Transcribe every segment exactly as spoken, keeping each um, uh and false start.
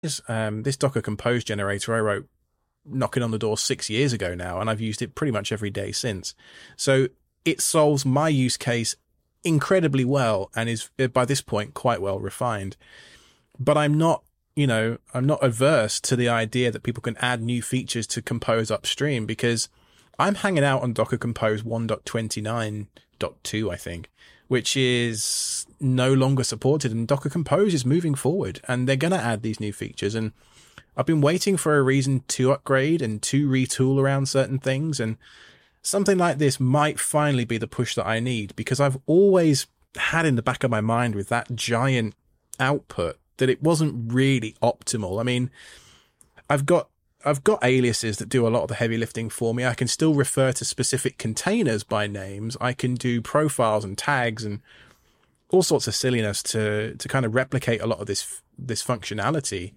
Um, this Docker Compose generator I wrote knocking on the door six years ago now, and I've used it pretty much every day since. So it solves my use case incredibly well and is by this point quite well refined. But I'm not, you know, I'm not averse to the idea that people can add new features to Compose upstream, because I'm hanging out on Docker Compose one point twenty-nine point two, I think, which is no longer supported, and Docker Compose is moving forward and they're going to add these new features. And I've been waiting for a reason to upgrade and to retool around certain things, and something like this might finally be the push that I need, because I've always had in the back of my mind with that giant output that it wasn't really optimal. I mean, I've got I've got aliases that do a lot of the heavy lifting for me. I can still refer to specific containers by names. I can do profiles and tags and all sorts of silliness to to kind of replicate a lot of this this functionality.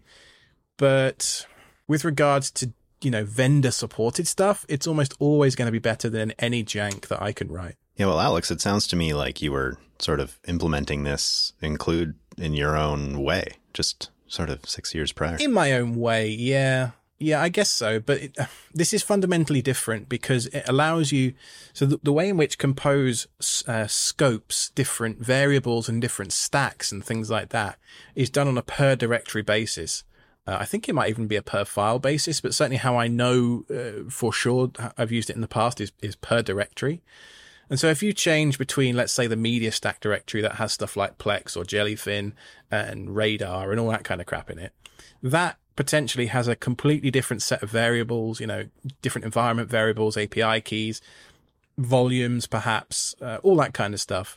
But with regards to, you know, vendor supported stuff, it's almost always going to be better than any jank that I can write. Yeah, well, Alex, it sounds to me like you were sort of implementing this include in your own way, just sort of six years prior. In my own way, yeah. Yeah, I guess so. But it, uh, this is fundamentally different because it allows you. So the, the way in which Compose uh, scopes different variables and different stacks and things like that is done on a per directory basis. Uh, I think it might even be a per file basis, but certainly how I know uh, for sure I've used it in the past is, is per directory. And so if you change between, let's say, the media stack directory that has stuff like Plex or Jellyfin and Radar and all that kind of crap in it, that potentially has a completely different set of variables, you know, different environment variables, A P I keys, volumes, perhaps, uh, all that kind of stuff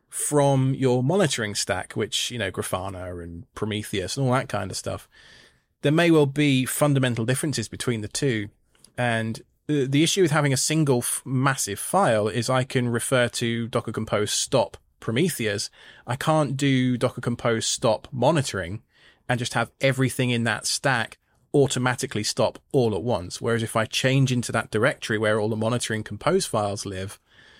from your monitoring stack, which, you know, Grafana and Prometheus and all that kind of stuff. There may well be fundamental differences between the two. And the issue with having a single f- massive file is I can refer to Docker Compose stop Prometheus. I can't do Docker Compose stop monitoring and just have everything in that stack automatically stop all at once. Whereas if I change into that directory where all the monitoring Compose files live,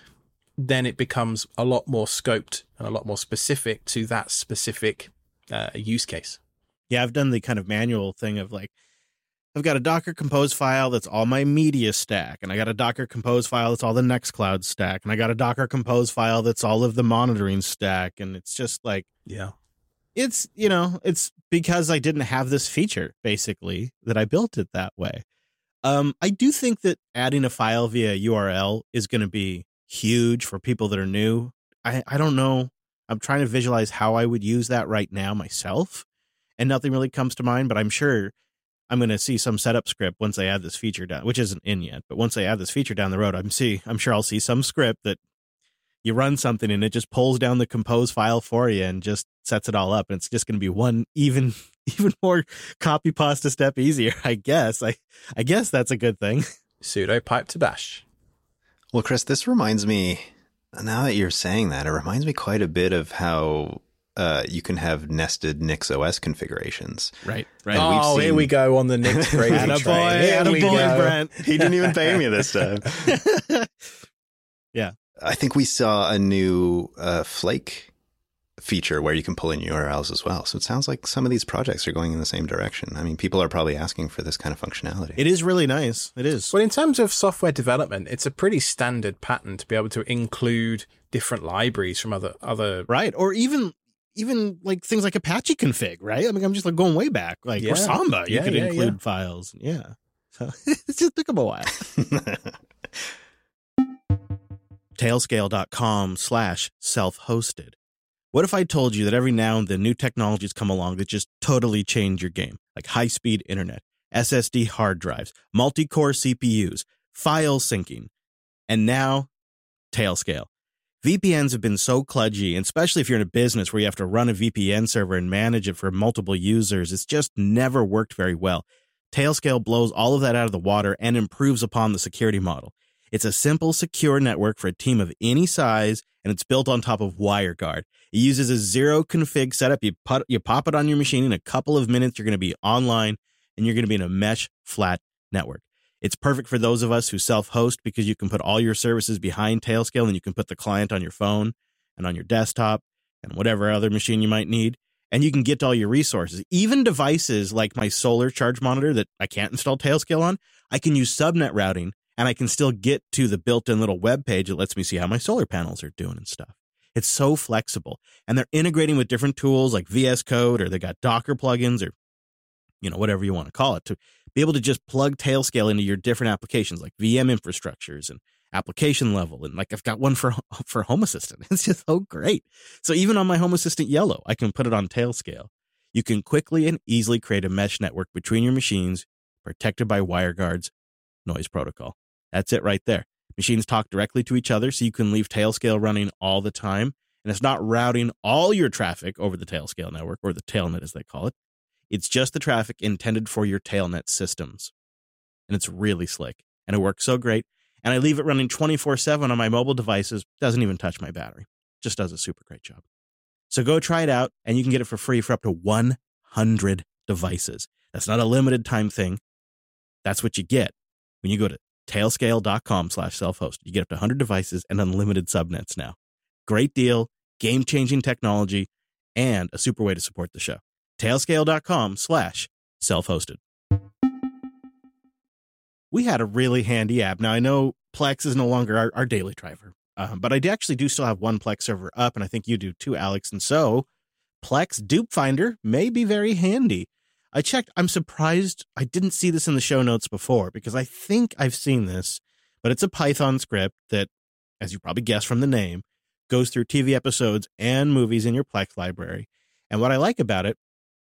then it becomes a lot more scoped and a lot more specific to that specific uh, use case. Yeah, I've done the kind of manual thing of like, I've got a Docker Compose file that's all my media stack, and I got a Docker Compose file that's all the Nextcloud stack, and I got a Docker Compose file that's all of the monitoring stack, and it's just like, yeah, it's, you know, it's because I didn't have this feature, basically, that I built it that way. Um, I do think that adding a file via U R L is going to be huge for people that are new. I, I don't know. I'm trying to visualize how I would use that right now myself, and nothing really comes to mind, but I'm sure I'm going to see some setup script once I add this feature down, which isn't in yet, but once I add this feature down the road, I'm see, I'm sure I'll see some script that you run something and it just pulls down the Compose file for you and just sets it all up. And it's just going to be one even, even more copy pasta step easier. I guess, I, I guess that's a good thing. Sudo pipe to bash. Well, Chris, this reminds me, now that you're saying that, it reminds me quite a bit of how Uh, you can have nested NixOS configurations. Right, right. Oh, We've seen... here we go on the Nix crazy train. Attaboy, attaboy, Brent. He didn't even pay me this time. Yeah. I think we saw a new uh, Flake feature where you can pull in U R Ls as well. So it sounds like some of these projects are going in the same direction. I mean, people are probably asking for this kind of functionality. It is really nice. It is. Well, in terms of software development, it's a pretty standard pattern to be able to include different libraries from other other right, or even. Even like things like Apache config, right? I mean, I'm just like going way back, like yeah. or Samba, you yeah, could yeah, include yeah. files. Yeah. So it's just took them a while. Tailscale.com slash self-hosted. What if I told you that every now and then new technologies come along that just totally change your game? Like high-speed internet, S S D hard drives, multi-core C P Us, file syncing, and now Tailscale. V P Ns have been so kludgy, and especially if you're in a business where you have to run a V P N server and manage it for multiple users, it's just never worked very well. Tailscale blows all of that out of the water and improves upon the security model. It's a simple, secure network for a team of any size, and it's built on top of WireGuard. It uses a zero-config setup. You, put, you pop it on your machine, in a couple of minutes, you're going to be online, and you're going to be in a mesh flat network. It's perfect for those of us who self-host because you can put all your services behind Tailscale and you can put the client on your phone and on your desktop and whatever other machine you might need. and you can get to all your resources. Even devices like my solar charge monitor that I can't install Tailscale on, I can use subnet routing, and I can still get to the built-in little web page that lets me see how my solar panels are doing and stuff. It's so flexible. And they're integrating with different tools like V S Code, or they got Docker plugins, or, you know, whatever you want to call it, to be able to just plug Tailscale into your different applications like V M infrastructures and application level. And like I've got one for for Home Assistant. It's just so great. So even on my Home Assistant Yellow, I can put it on Tailscale. You can quickly and easily create a mesh network between your machines, protected by WireGuard's noise protocol. That's it right there. Machines talk directly to each other, so you can leave Tailscale running all the time. And it's not routing all your traffic over the Tailscale network, or the Tailnet as they call it. It's just the traffic intended for your Tailnet systems. And it's really slick. And it works so great. And I leave it running twenty-four seven on my mobile devices. Doesn't even touch my battery. Just does a super great job. So go try it out, and you can get it for free for up to one hundred devices. That's not a limited time thing. That's what you get when you go to tailscale.com slash self-host. You get up to one hundred devices and unlimited subnets now. Great deal, game-changing technology, and a super way to support the show. tailscale.com slash self-hosted. We had a really handy app. Now, I know Plex is no longer our, our daily driver, um, but I actually do still have one Plex server up, and I think you do too, Alex. And so Plex Dupe Finder may be very handy. I checked. I'm surprised I didn't see this in the show notes before, because I think I've seen this, but it's a Python script that, as you probably guessed from the name, goes through T V episodes and movies in your Plex library. And what I like about it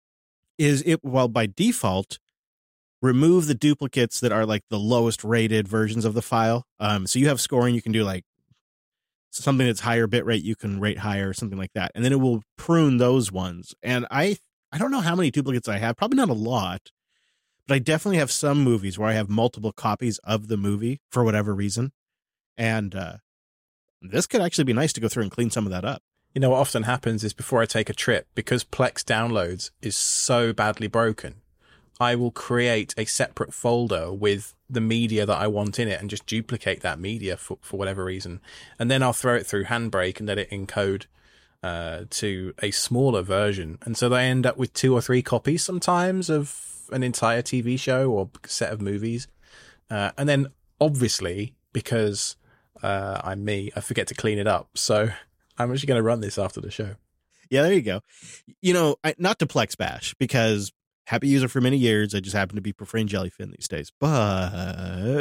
is it, well, by default, remove the duplicates that are like the lowest rated versions of the file. Um, so you have scoring, you can do like something that's higher bit rate, you can rate higher or something like that. And then it will prune those ones. And I I don't know how many duplicates I have, probably not a lot, but I definitely have some movies where I have multiple copies of the movie for whatever reason. And uh, this could actually be nice to go through and clean some of that up. You know, what often happens is before I take a trip, because Plex Downloads is so badly broken, I will create a separate folder with the media that I want in it and just duplicate that media for, for whatever reason. And then I'll throw it through Handbrake and let it encode uh, to a smaller version. And so they end up with two or three copies sometimes of an entire T V show or set of movies. Uh, and then obviously, because uh, I'm me, I forget to clean it up. So I'm actually going to run this after the show. Yeah, there you go. You know, I, not to Plex bash, because happy user for many years. I just happen to be preferring Jellyfin these days. But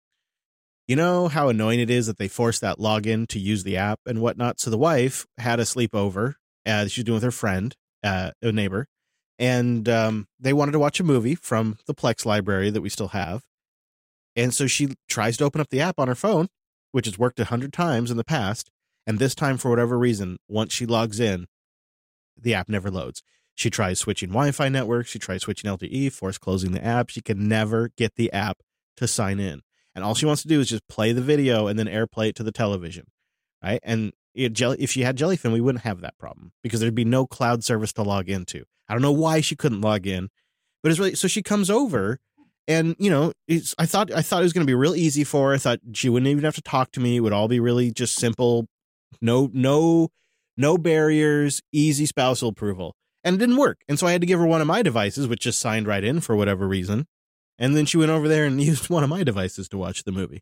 you know how annoying it is that they force that login to use the app and whatnot. So the wife had a sleepover uh, she's doing with her friend, uh, a neighbor, and um, they wanted to watch a movie from the Plex library that we still have. And so she tries to open up the app on her phone, which has worked a hundred times in the past. And this time, for whatever reason, once she logs in, the app never loads. She tries switching Wi-Fi networks. She tries switching L T E, force closing the app. She can never get the app to sign in. And all she wants to do is just play the video and then AirPlay it to the television, right? And it, if she had Jellyfin, we wouldn't have that problem because there'd be no cloud service to log into. I don't know why she couldn't log in, but it's really, so she comes over and, you know, it's, I thought, I thought it was going to be real easy for her. I thought she wouldn't even have to talk to me. It would all be really just simple. No, no, no barriers, easy spousal approval. And it didn't work. And so I had to give her one of my devices, which just signed right in for whatever reason. And then she went over there and used one of my devices to watch the movie.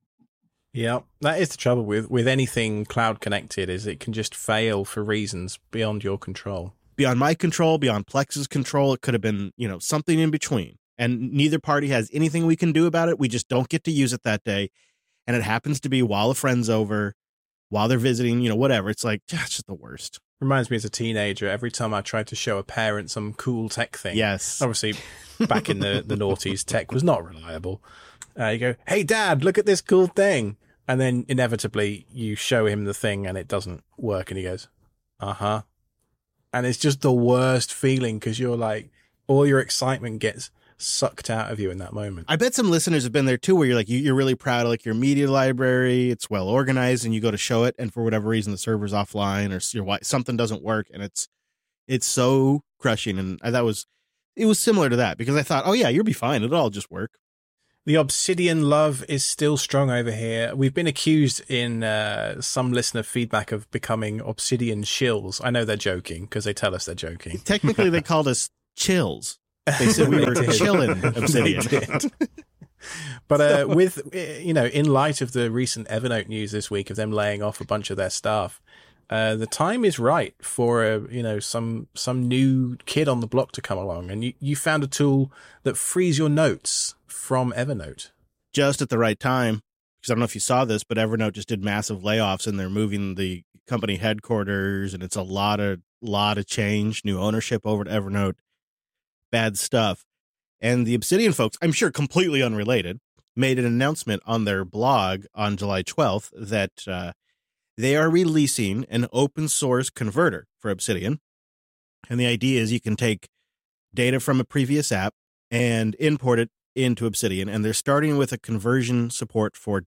Yeah, that is the trouble with, with anything cloud connected, is it can just fail for reasons beyond your control. Beyond my control, beyond Plex's control. It could have been, you know, something in between. And neither party has anything we can do about it. We just don't get to use it that day. And it happens to be while a friend's over, while they're visiting, you know, whatever. It's like, it's just the worst. Reminds me as a teenager, every time I tried to show a parent some cool tech thing. Yes. Obviously, back in the, the noughties, tech was not reliable. Uh, you go, hey, Dad, look at this cool thing. And then inevitably you show him the thing and it doesn't work. And he goes, uh-huh. And it's just the worst feeling because you're like, all your excitement gets sucked out of you in that moment. I bet some listeners have been there too, where you're like, you, you're really proud of like your media library. It's well organized and you go to show it. And for whatever reason, the server's offline or your, something doesn't work. And it's, it's so crushing. And I, that was, it was similar to that because I thought, oh yeah, you'll be fine. It'll all just work. The Obsidian love is still strong over here. We've been accused in uh, some listener feedback of becoming Obsidian shills. I know they're joking because they tell us they're joking. Technically, they called us chills. They said we were chilling Obsidian. But uh, with, you know, in light of the recent Evernote news this week of them laying off a bunch of their staff, uh, the time is right for, uh, you know, some some new kid on the block to come along. And you, you found a tool that frees your notes from Evernote. Just at the right time, because I don't know if you saw this, but Evernote just did massive layoffs and they're moving the company headquarters, and it's a lot of lot of change, new ownership over to Evernote, bad stuff. And the Obsidian folks, I'm sure completely unrelated, made an announcement on their blog on July twelfth that uh, they are releasing an open source converter for Obsidian. And the idea is you can take data from a previous app and import it into Obsidian. And they're starting with a conversion support for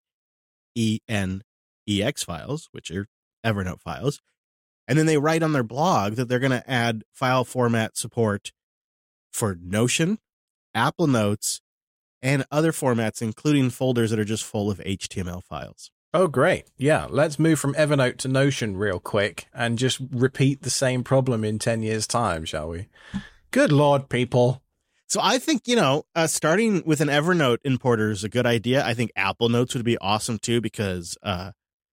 .enex files, which are Evernote files. And then they write on their blog that they're going to add file format support for Notion, Apple Notes, and other formats, including folders that are just full of H T M L files. Oh, great. Yeah, let's move from Evernote to Notion real quick and just repeat the same problem in ten years' time, shall we? Good Lord, people. So I think, you know, uh, starting with an Evernote importer is a good idea. I think Apple Notes would be awesome, too, because uh,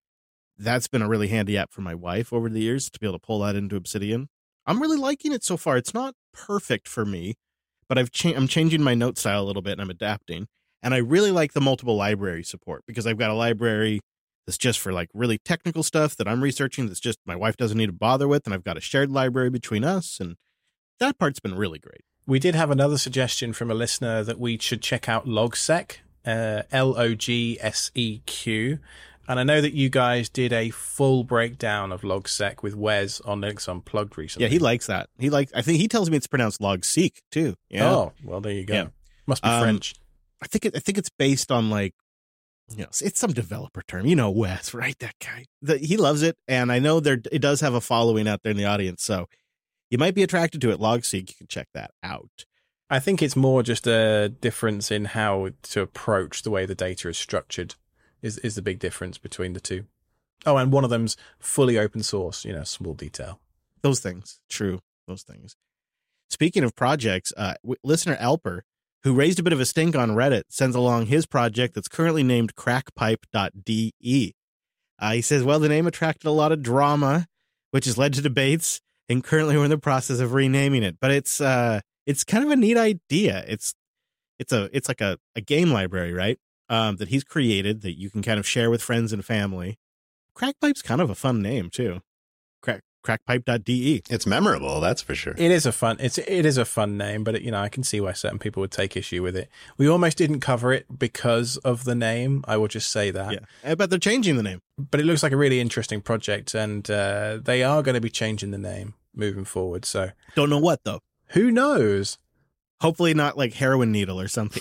that's been a really handy app for my wife over the years to be able to pull that into Obsidian. I'm really liking it so far. It's not perfect for me, but I've cha- I'm changing my note style a little bit and I'm adapting. And I really like the multiple library support because I've got a library that's just for like really technical stuff that I'm researching that's just my wife doesn't need to bother with. And I've got a shared library between us. And that part's been really great. We did have another suggestion from a listener that we should check out Logseq, uh, L O G S E Q. And I know that you guys did a full breakdown of Logseq with Wes on Linux Unplugged recently. Yeah, he likes that. He likes. I think he tells me it's pronounced Logseq too. Yeah. Oh, well, there you go. Yeah. Must be um, French. I think it, I think it's based on like, you know, it's some developer term. You know, Wes, right? That guy. The, he loves it, and I know there it does have a following out there in the audience. So you might be attracted to it. Logseq, you can check that out. I think it's more just a difference in how to approach the way the data is structured. Is is the big difference between the two. Oh, and one of them's fully open source, you know, small detail. Those things. True. Those things. Speaking of projects, uh, w- listener Alper, who raised a bit of a stink on Reddit, sends along his project that's currently named crackpipe dot d e. Uh, he says, well, the name attracted a lot of drama, which has led to debates, and currently we're in the process of renaming it. But it's uh, it's kind of a neat idea. It's it's a it's like a, a game library, right? Um, that he's created that you can kind of share with friends and family. Crackpipe's kind of a fun name too. Crack crackpipe dot d e. It's memorable, that's for sure. It is a fun. It's it is a fun name, but it, you know, I can see why certain people would take issue with it. We almost didn't cover it because of the name. I will just say that. Yeah, I bet they're changing the name. But it looks like a really interesting project, and uh, they are going to be changing the name moving forward. So don't know what though. Who knows? Hopefully not like heroin needle or something.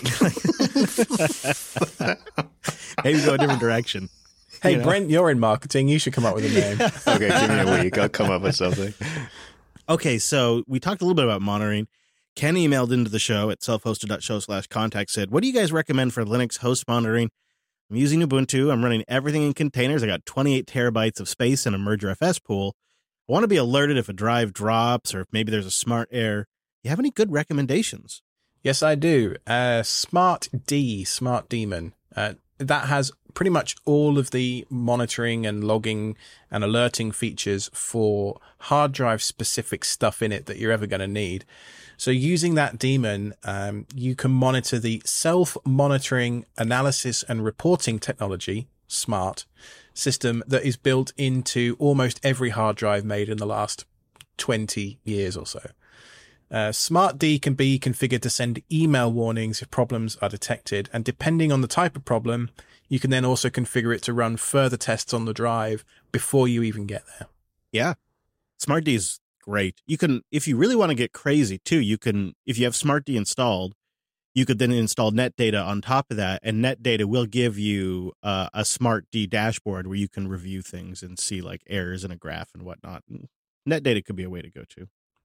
Maybe go a different direction. Hey, you know? Brent, you're in marketing. You should come up with a name. Okay, give me a week. I'll come up with something. Okay, so we talked a little bit about monitoring. Ken emailed into the show at self-hosted dot show slash contact, said, what do you guys recommend for Linux host monitoring? I'm using Ubuntu. I'm running everything in containers. I got twenty-eight terabytes of space in a merger F S pool. I want to be alerted if a drive drops or if maybe there's a smart error. You have any good recommendations? Yes, I do. Uh, Smart D, Smart Daemon. Uh, that has pretty much all of the monitoring and logging and alerting features for hard drive specific stuff in it that you're ever going to need. So using that daemon, um, you can monitor the self-monitoring analysis and reporting technology, SMART, system that is built into almost every hard drive made in the last twenty years or so. Uh, SmartD can be configured to send email warnings if problems are detected, and depending on the type of problem, you can then also configure it to run further tests on the drive before you even get there. Yeah. SmartD is great. You can, if you really want to get crazy too, you can, if you have SmartD installed, you could then install NetData on top of that, and NetData will give you uh, a SmartD dashboard where you can review things and see like errors in a graph and whatnot. And NetData could be a way to go to.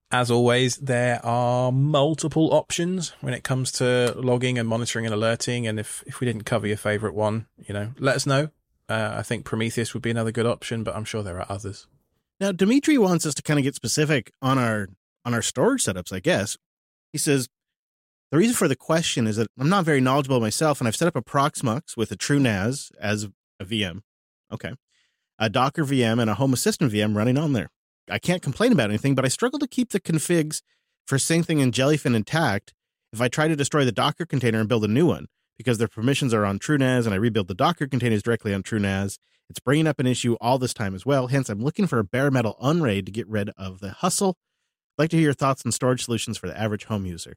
As always, there are multiple options when it comes to logging and monitoring and alerting. And if, if we didn't cover your favorite one, you know, let us know. Uh, I think Prometheus would be another good option, but I'm sure there are others. Now, Dimitri wants us to kind of get specific on our on our storage setups, I guess. He says, the reason for the question is that I'm not very knowledgeable myself, and I've set up a Proxmox with a TrueNAS as a V M. Okay. A Docker V M and a Home Assistant V M running on there. I can't complain about anything, but I struggle to keep the configs for Syncthing and Jellyfin intact if I try to destroy the Docker container and build a new one, because their permissions are on TrueNAS and I rebuild the Docker containers directly on TrueNAS. It's bringing up an issue all this time as well. Hence, I'm looking for a bare metal unraid to get rid of the hustle. I'd like to hear your thoughts on storage solutions for the average home user.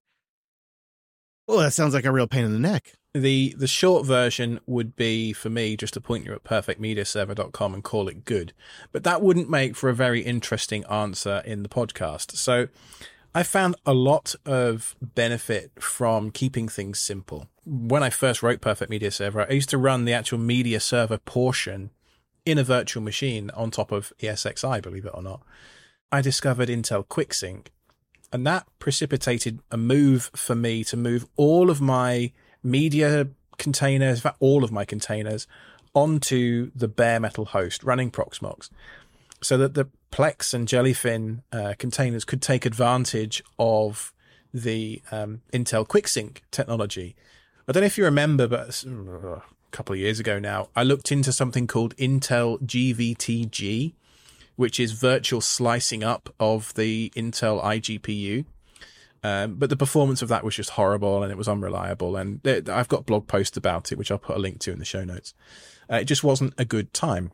Oh, that sounds like a real pain in the neck. The the short version would be, for me, just to point you at perfect media server dot com and call it good. But that wouldn't make for a very interesting answer in the podcast. So I found a lot of benefit from keeping things simple. When I first wrote Perfect Media Server, I used to run the actual media server portion in a virtual machine on top of E S X i, believe it or not. I discovered Intel QuickSync, and that precipitated a move for me to move all of my media containers, in fact, all of my containers, onto the bare metal host running Proxmox, so that the Plex and Jellyfin uh, containers could take advantage of the um, Intel QuickSync technology. I don't know if you remember, but a couple of years ago now, I looked into something called Intel G V T G, which is virtual slicing up of the Intel iGPU. Um, but the performance of that was just horrible and it was unreliable. And it, I've got a blog post about it, which I'll put a link to in the show notes. Uh, it just wasn't a good time.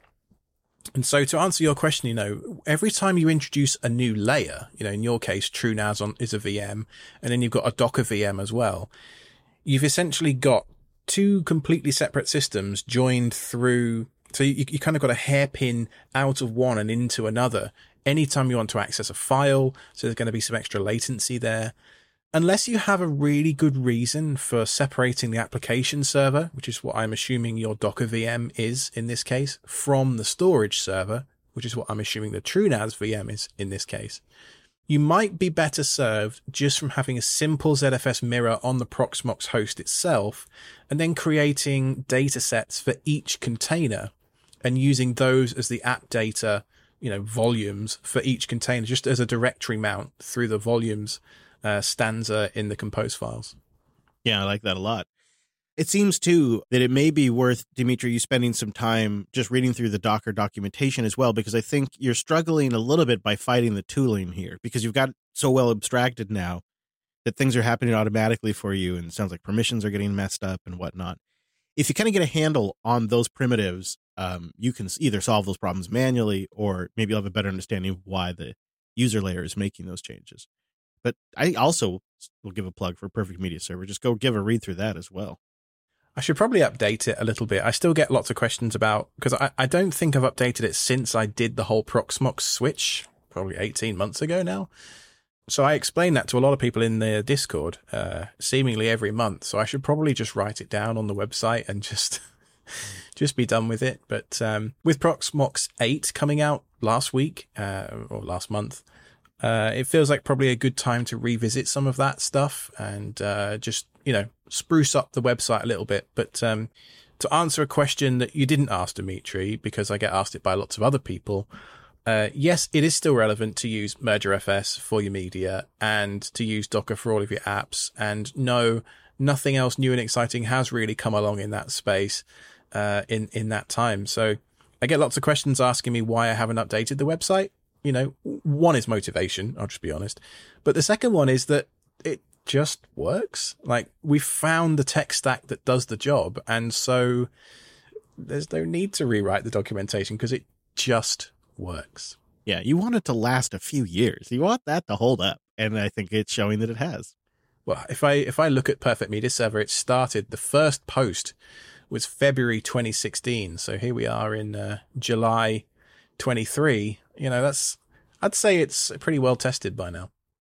And so to answer your question, you know, every time you introduce a new layer, you know, in your case, TrueNAS on, is a V M, and then you've got a Docker V M as well, you've essentially got two completely separate systems joined through. So you, you kind of got a hairpin out of one and into another anytime you want to access a file. So there's going to be some extra latency there. Unless you have a really good reason for separating the application server, which is what I'm assuming your Docker V M is in this case, from the storage server, which is what I'm assuming the TrueNAS V M is in this case, you might be better served just from having a simple Z F S mirror on the Proxmox host itself, and then creating data sets for each container and using those as the app data, you know, volumes for each container, just as a directory mount through the volumes uh, stanza in the compose files. Yeah, I like that a lot. It seems, too, that it may be worth, Dimitri, you spending some time just reading through the Docker documentation as well, because I think you're struggling a little bit by fighting the tooling here, because you've got so well abstracted now that things are happening automatically for you, and it sounds like permissions are getting messed up and whatnot. If you kind of get a handle on those primitives, um, you can either solve those problems manually, or maybe you'll have a better understanding of why the user layer is making those changes. But I also will give a plug for Perfect Media Server. Just go give a read through that as well. I should probably update it a little bit. I still get lots of questions about, because I, I don't think I've updated it since I did the whole Proxmox switch, probably eighteen months ago now. So I explain that to a lot of people in the Discord, uh, seemingly every month. So I should probably just write it down on the website and just just be done with it. But um, with Proxmox eight coming out last week uh, or last month, uh, it feels like probably a good time to revisit some of that stuff and uh, just, you know, spruce up the website a little bit. But um, to answer a question that you didn't ask, Dimitri, because I get asked it by lots of other people, Uh, yes, it is still relevant to use MergerFS for your media and to use Docker for all of your apps. And no, nothing else new and exciting has really come along in that space uh, in, in that time. So I get lots of questions asking me why I haven't updated the website. You know, one is motivation, I'll just be honest. But the second one is that it just works. Like, we found the tech stack that does the job. And so there's no need to rewrite the documentation because it just works. Yeah, you want it to last a few years. You want that to hold up, and I think it's showing that it has. Well, if I if I look at Perfect Media Server, it started, the first post was February twenty sixteen. So here we are in uh, July twenty-three. You know, that's, I'd say it's pretty well tested by now.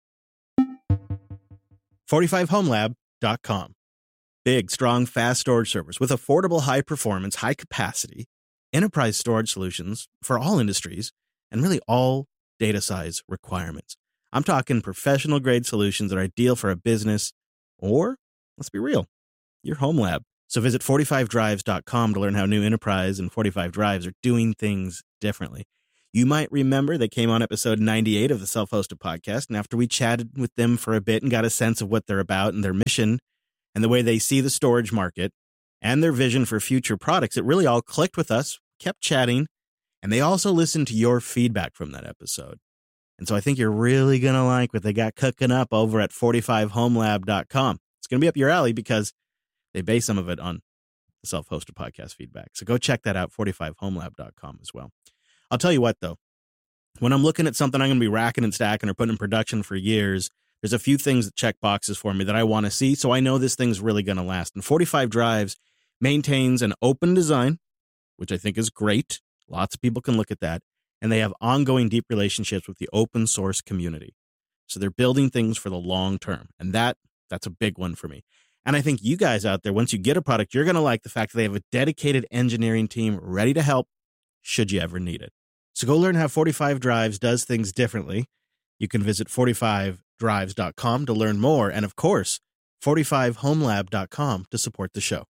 forty-five home lab dot com. Big, strong, fast storage servers with affordable, high performance, high capacity enterprise storage solutions for all industries and really all data size requirements. I'm talking professional grade solutions that are ideal for a business or, let's be real, your home lab. So visit forty-five drives dot com to learn how new Enterprise and forty-five Drives are doing things differently. You might remember they came on episode ninety-eight of the Self-Hosted Podcast, and after we chatted with them for a bit and got a sense of what they're about and their mission and the way they see the storage market and their vision for future products, it really all clicked with us, kept chatting, and they also listened to your feedback from that episode. And so I think you're really going to like what they got cooking up over at forty-five home lab dot com. It's going to be up your alley because they base some of it on the Self-Hosted Podcast feedback. So go check that out, forty-five home lab dot com as well. I'll tell you what, though. When I'm looking at something I'm going to be racking and stacking or putting in production for years, there's a few things that check boxes for me that I want to see, so I know this thing's really going to last. And forty-five Drives maintains an open design, which I think is great. Lots of people can look at that. And they have ongoing deep relationships with the open source community. So they're building things for the long term. And that that's a big one for me. And I think you guys out there, once you get a product, you're going to like the fact that they have a dedicated engineering team ready to help should you ever need it. So go learn how forty-five Drives does things differently. You can visit forty-five drives dot com to learn more. And of course, forty-five home lab dot com to support the show.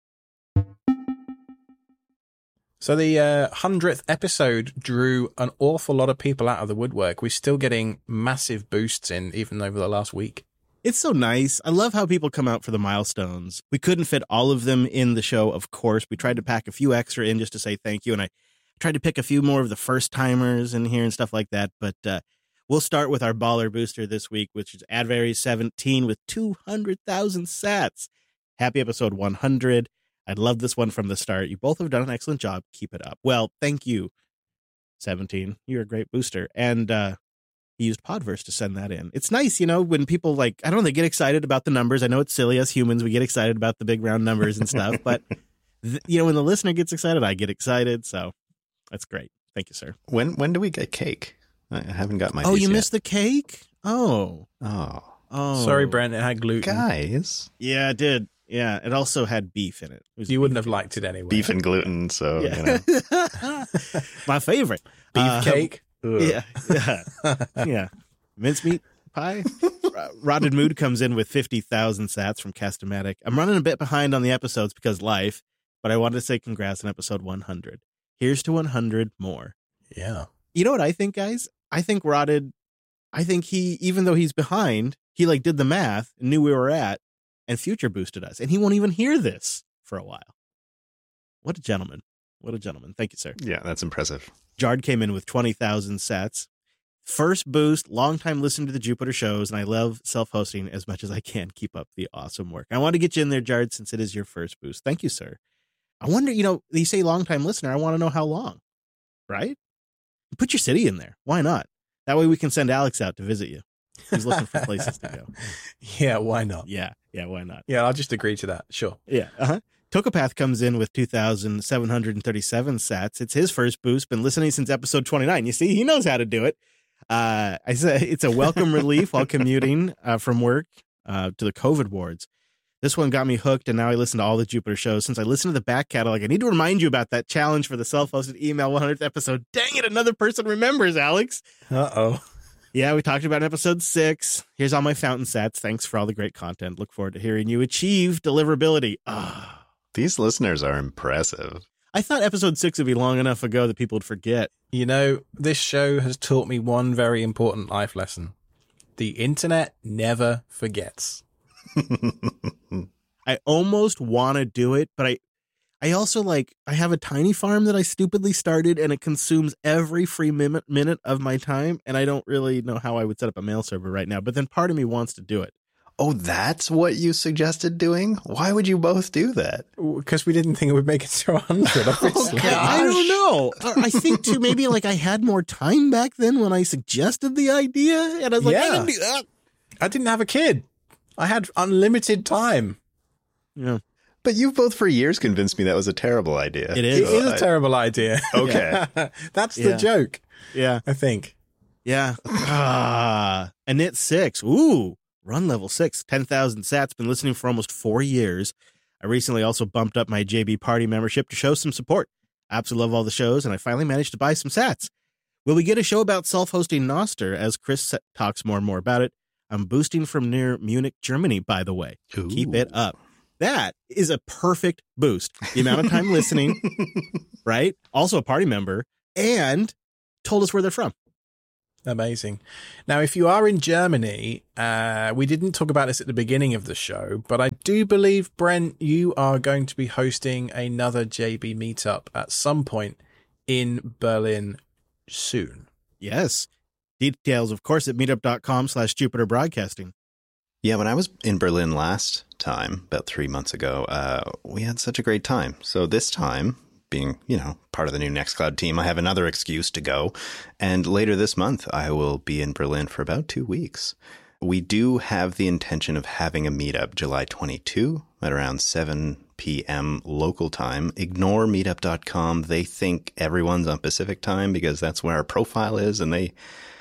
So the uh, hundredth episode drew an awful lot of people out of the woodwork. We're still getting massive boosts in, even over the last week. It's so nice. I love how people come out for the milestones. We couldn't fit all of them in the show, of course. We tried to pack a few extra in just to say thank you. And I tried to pick a few more of the first timers in here and stuff like that. But uh, we'll start with our baller booster this week, which is Advery seventeen with two hundred thousand sats. Happy episode one hundred. I love this one from the start. You both have done an excellent job. Keep it up. Well, thank you, seventeen. You're a great booster. And uh, he used Podverse to send that in. It's nice, you know, when people like, I don't know, they get excited about the numbers. I know it's silly as humans. We get excited about the big round numbers and stuff. But, th- you know, when the listener gets excited, I get excited. So that's great. Thank you, sir. When when do we get cake? I haven't got my Oh, piece you yet. missed the cake? Oh. Oh. Oh. Sorry, Brent, it had gluten. Guys. Yeah, it did. Yeah, it also had beef in it. It was You beef. wouldn't have liked it anyway. Beef and gluten, so, Yeah. you know. My favorite. Uh, Beefcake. Yeah. Yeah. Yeah. Mincemeat pie. R- Rotted Mood comes in with fifty thousand sats from Castomatic. I'm running a bit behind on the episodes because life, but I wanted to say congrats on episode one hundred. Here's to one hundred more. Yeah. You know what I think, guys? I think Rotted, I think he, even though he's behind, he like did the math and knew we were at and future boosted us. And he won't even hear this for a while. What a gentleman. What a gentleman. Thank you, sir. Yeah, that's impressive. Jard came in with twenty thousand sats. First boost, long time listener to the Jupiter shows, and I love self-hosting as much as I can. Keep up the awesome work. I want to get you in there, Jard, since it is your first boost. Thank you, sir. I wonder, you know, you say long time listener. I want to know how long, right? Put your city in there. Why not? That way we can send Alex out to visit you. He's looking for places to go. Yeah, why not? Yeah, yeah, why not? Yeah, I'll just agree to that. Sure. Yeah, uh-huh. Tokopath comes in with two thousand seven hundred thirty-seven sats. It's his first boost. Been listening since episode twenty-nine. You see, he knows how to do it. Uh, I say it's a welcome relief while commuting uh, from work uh, to the COVID wards. This one got me hooked, and now I listen to all the Jupiter shows. Since I listened to the back catalog, I need to remind you about that challenge for the self-hosted email one hundredth episode. Dang it, another person remembers, Alex. Uh-oh. Yeah, we talked about it in episode six. Here's all my fountain sats. Thanks for all the great content. Look forward to hearing you achieve deliverability. Ah. These listeners are impressive. I thought episode six would be long enough ago that people would forget. You know, this show has taught me one very important life lesson. The internet never forgets. I almost want to do it, but I I also like, I have a tiny farm that I stupidly started and it consumes every free minute, minute of my time. And I don't really know how I would set up a mail server right now, but then part of me wants to do it. Oh, that's what you suggested doing? Why would you both do that? Because we didn't think it would make it to one hundred, obviously. Okay. I don't know. I think too, maybe like I had more time back then when I suggested the idea. And I was like, Yeah. I can do that. I didn't have a kid. I had unlimited time. Yeah. But you've both for years convinced me that was a terrible idea. It It is. is So a I- terrible idea. Okay. That's Yeah. the joke, Yeah. I think. Yeah. Ah, Init six. Ooh. Run level six. ten thousand sats. Been listening for almost four years. I recently also bumped up my J B Party membership to show some support. Absolutely love all the shows, and I finally managed to buy some sats. Will we get a show about self-hosting Nostr as Chris talks more and more about it? I'm boosting from near Munich, Germany, by the way. Ooh. Keep it up. That is a perfect boost. The amount of time listening, right? Also a party member, and told us where they're from. Amazing. Now, if you are in Germany, uh, we didn't talk about this at the beginning of the show, but I do believe, Brent, you are going to be hosting another J B meetup at some point in Berlin soon. Yes. Details, of course, at meetup.com slash Jupiter Broadcasting. Yeah, when I was in Berlin last time, about three months ago, uh, we had such a great time. So this time, being, you know, part of the new Nextcloud team, I have another excuse to go. And later this month, I will be in Berlin for about two weeks. We do have the intention of having a meetup July twenty-second at around seven p.m. local time. Ignore meetup dot com. They think everyone's on Pacific time because that's where our profile is. And they,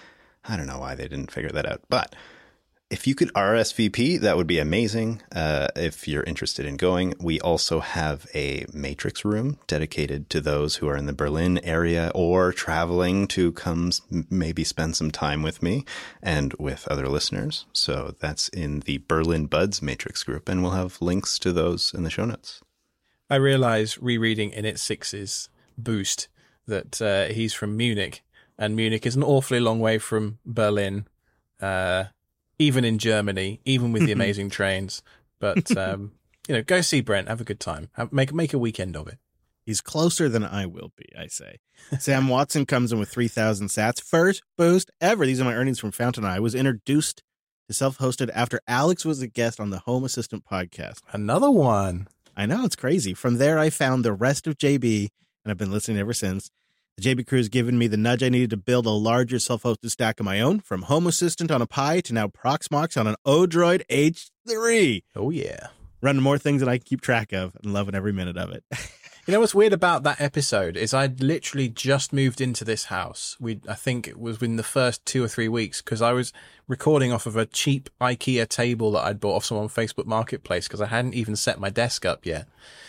I don't know why they didn't figure that out. But if you could R S V P, that would be amazing. Uh, if you're interested in going, we also have a Matrix room dedicated to those who are in the Berlin area or traveling to come maybe spend some time with me and with other listeners. So that's in the Berlin Buds Matrix group, and we'll have links to those in the show notes. I realize rereading Init six's boost that uh, he's from Munich, and Munich is an awfully long way from Berlin. Uh, even in Germany, even with the amazing trains. But, um, you know, go see Brent, have a good time. Have, make, make a weekend of it. He's closer than I will be, I say. Sam Watson comes in with three thousand sats. First boost ever. These are my earnings from Fountain Eye. I was introduced to self-hosted after Alex was a guest on the Home Assistant podcast. Another one. I know, it's crazy. From there, I found the rest of J B, and I've been listening ever since. The J B crew has given me the nudge I needed to build a larger self-hosted stack of my own, from Home Assistant on a Pi to now Proxmox on an Odroid H three. Oh, yeah. Running more things than I can keep track of and loving every minute of it. You know what's weird about that episode is I'd literally just moved into this house. We, I think it was within the first two or three weeks because I was recording off of a cheap IKEA table that I'd bought off someone on Facebook Marketplace because I hadn't even set my desk up yet.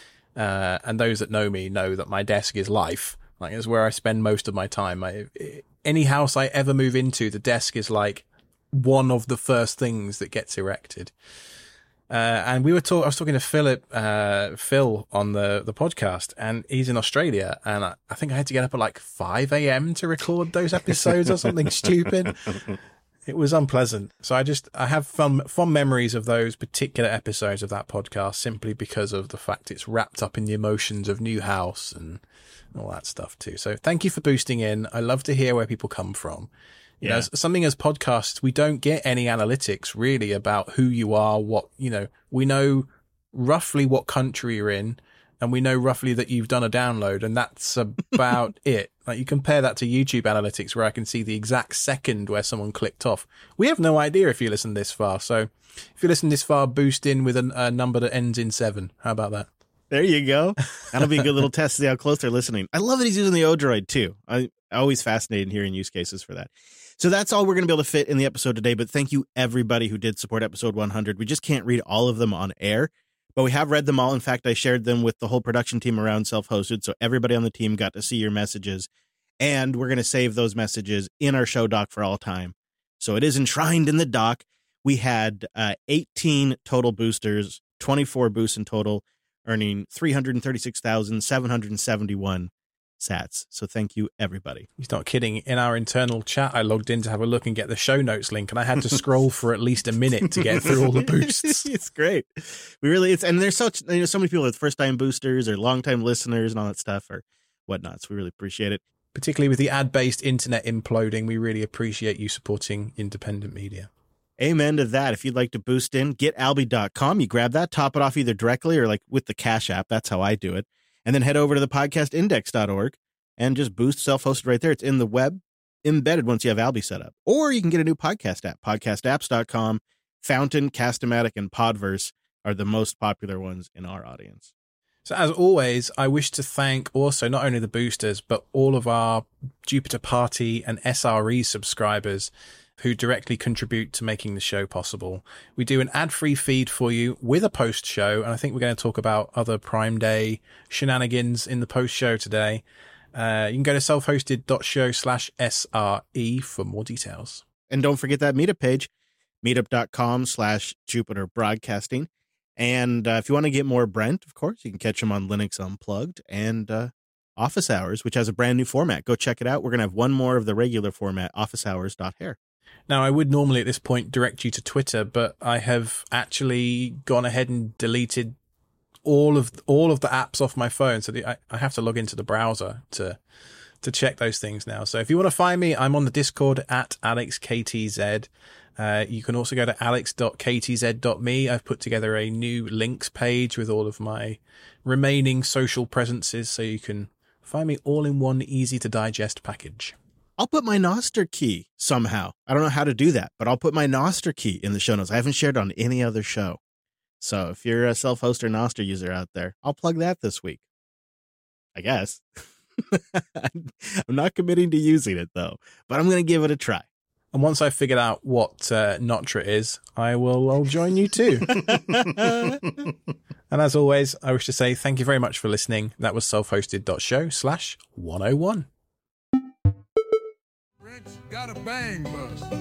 Uh, and those that know me know that my desk is life. Like, it's where I spend most of my time. I, any house I ever move into, the desk is like one of the first things that gets erected. Uh, and we were talking, I was talking to Philip, uh, Phil on the, the podcast, and he's in Australia. And I, I think I had to get up at like five a.m. to record those episodes or something stupid. It was unpleasant. So I just, I have fond, fond memories of those particular episodes of that podcast simply because of the fact it's wrapped up in the emotions of new house and all that stuff too. So thank you for boosting in. I love to hear where people come from. You Yeah. know, something as podcasts, we don't get any analytics really about who you are, what, you know, we know roughly what country you're in, and we know roughly that you've done a download, and that's about it. Like, you compare that to YouTube analytics where I can see the exact second where someone clicked off. We have no idea if you listen this far. So if you listen this far, boost in with a, a number that ends in seven. How about that? There you go. That'll be a good little test to see how close they're listening. I love that he's using the Odroid too. I'm always fascinated in hearing use cases for that. So that's all we're going to be able to fit in the episode today. But thank you, everybody who did support episode one hundred. We just can't read all of them on air, but we have read them all. In fact, I shared them with the whole production team around Self-Hosted. So everybody on the team got to see your messages. And we're going to save those messages in our show doc for all time. So it is enshrined in the doc. We had uh, eighteen total boosters, twenty-four boosts in total, earning three hundred thirty-six thousand seven hundred seventy-one sats. So thank you, everybody. He's not kidding. In our internal chat, I logged in to have a look and get the show notes link, and I had to scroll for at least a minute to get through all the boosts. It's great. We really, it's, and there's such, you know, so many people with first time boosters or long time listeners and all that stuff or whatnot. So we really appreciate it. Particularly with the ad-based internet imploding, we really appreciate you supporting independent media. Amen to that. If you'd like to boost in, get alby dot com. You grab that, top it off either directly or like with the Cash App. That's how I do it. And then head over to the podcast index dot org and just boost self-hosted right there. It's in the web, embedded once you have Alby set up. Or you can get a new podcast app. podcast apps dot com, Fountain, Castamatic, and Podverse are the most popular ones in our audience. So as always, I wish to thank also not only the boosters, but all of our Jupiter Party and S R E subscribers who directly contribute to making the show possible. We do an ad-free feed for you with a post-show, and I think we're going to talk about other Prime Day shenanigans in the post-show today. Uh, you can go to self-hosted.show slash SRE for more details. And don't forget that meetup page, meetup.com slash Jupiter Broadcasting. And uh, if you want to get more Brent, of course, you can catch him on Linux Unplugged and uh, Office Hours, which has a brand new format. Go check it out. We're going to have one more of the regular format, office hours dot hair. Now, I would normally at this point direct you to Twitter, but I have actually gone ahead and deleted all of all of the apps off my phone. So the, I, I have to log into the browser to to check those things now. So if you want to find me, I'm on the Discord at AlexKTZ. Uh, you can also go to alex dot k t z dot m e. I've put together a new links page with all of my remaining social presences, so you can find me all in one easy to digest package. I'll put my Nostr key somehow. I don't know how to do that, but I'll put my Nostr key in the show notes. I haven't shared on any other show. So if you're a self-host or Nostr user out there, I'll plug that this week. I guess. I'm not committing to using it, though, but I'm going to give it a try. And once I've figured out what uh, Notre is, I will I'll join you too. And as always, I wish to say thank you very much for listening. That was self-hosted.show slash 101. Rich got a bang bus.